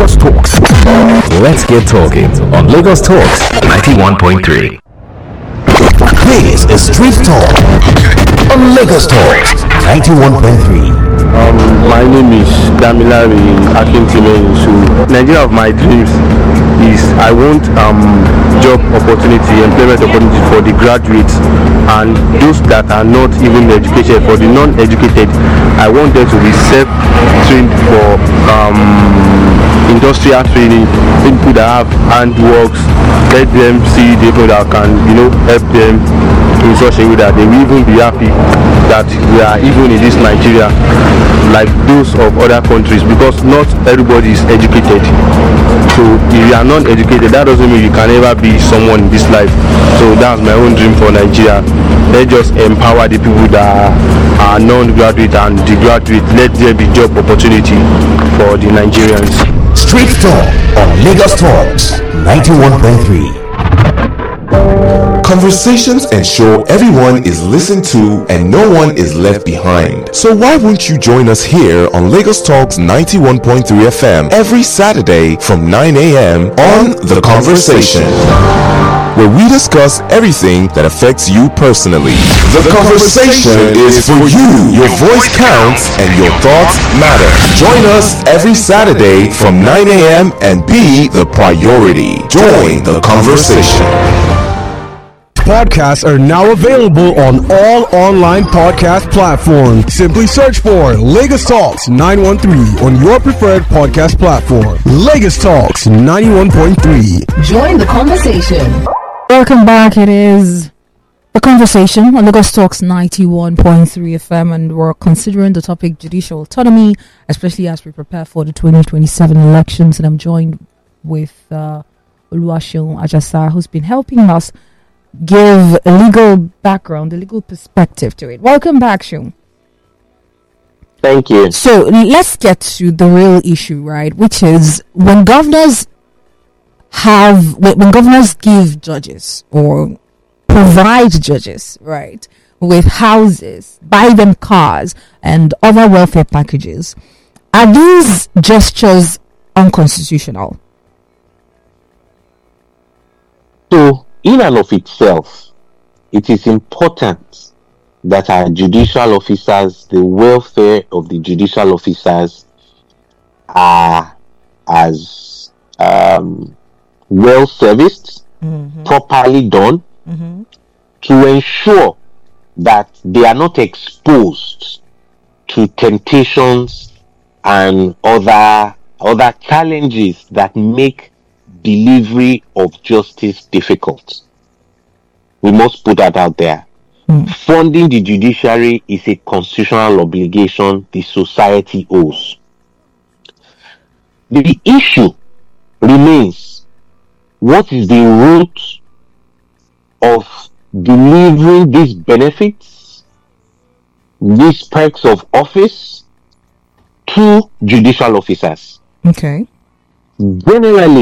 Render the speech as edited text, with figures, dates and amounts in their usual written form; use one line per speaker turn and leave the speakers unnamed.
Lagos Talks. Let's get talking on Lagos Talks 91.3.
This is Street Talk on Lagos Talks 91.3.
My name is Damilari Akintimeyisu. Nigeria of my dreams is I want job opportunity, employment opportunity for the graduates and those that are not even educated. For the non-educated, I want them to be self-trained for industrial training, people that have handworks. Let them see the people that can, help them in such a way that they will even be happy that we are even in this Nigeria like those of other countries, because not everybody is educated. So if you are not educated, that doesn't mean you can ever be someone in this life. So that's my own dream for Nigeria. Let's just empower the people that are non-graduate and the graduate. Let there be job opportunity for the Nigerians.
Street Talk on Lagos Talks 91.3.
Conversations ensure everyone is listened to and no one is left behind. So why won't you join us here on Lagos Talks 91.3 FM every Saturday from 9 a.m. on The Conversation, where we discuss everything that affects you personally. The Conversation is for you. Your voice counts and your thoughts matter. Join us every Saturday from 9 a.m. and be the priority. Join The Conversation.
Podcasts are now available on all online podcast platforms. Simply search for Lagos Talks 913 on your preferred podcast platform. Lagos Talks 91.3.
Join the conversation.
Welcome back. It is The Conversation on Lagos Talks 91.3 FM, and we're considering the topic judicial autonomy, especially as we prepare for the 2027 elections. And I'm joined with Oluwaseun Ajasa, who's been helping us give a legal background, a legal perspective to it. Welcome back, Seun.
Thank you.
So let's get to the real issue, right? Which is when governors give judges or provide judges, right, with houses, buy them cars and other welfare packages, are these gestures unconstitutional?
So, in and of itself, it is important that our judicial officers, the welfare of the judicial officers, are as well serviced, properly done, to ensure that they are not exposed to temptations and other challenges that make delivery of justice difficult. We must put that out there. Funding the judiciary is a constitutional obligation the society owes. The issue remains, what is the route of delivering these benefits, these perks of office to judicial officers?
Okay.
Generally,